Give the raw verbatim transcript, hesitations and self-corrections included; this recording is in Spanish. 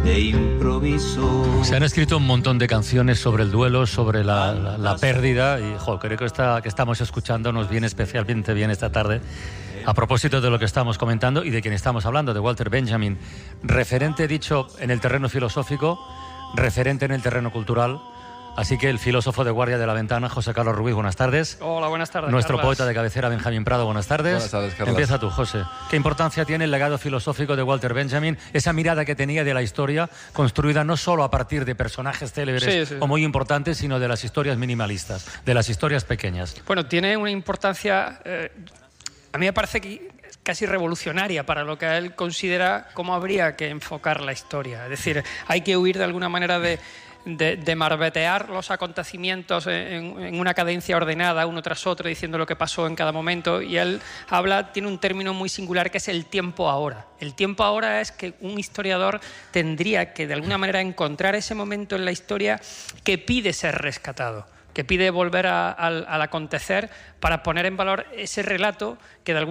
de improviso. Se han escrito un montón de canciones sobre el duelo, sobre la, la, la pérdida, y jo, creo que esta que estamos escuchando nos viene especialmente bien esta tarde, a propósito de lo que estamos comentando y de quien estamos hablando, de Walter Benjamin, referente, dicho, en el terreno filosófico, referente en el terreno cultural. Así que el filósofo de guardia de la ventana, José Carlos Ruiz, buenas tardes. Hola, buenas tardes, Nuestro Carlas. poeta de cabecera, Benjamín Prado, buenas tardes. Buenas tardes, Carlas. Empieza tú, José. ¿Qué importancia tiene el legado filosófico de Walter Benjamin? Esa mirada que tenía de la historia, construida no solo a partir de personajes célebres sí, sí. o muy importantes, sino de las historias minimalistas, de las historias pequeñas. Bueno, tiene una importancia, eh, a mí me parece que casi revolucionaria para lo que él considera cómo habría que enfocar la historia. Es decir, hay que huir de alguna manera de... De, de marbetear los acontecimientos en, en una cadencia ordenada, uno tras otro, diciendo lo que pasó en cada momento. Y él habla, tiene un término muy singular que es el tiempo ahora. El tiempo ahora es que un historiador tendría que, de alguna manera, encontrar ese momento en la historia que pide ser rescatado, que pide volver a, al, al acontecer para poner en valor ese relato que de alguna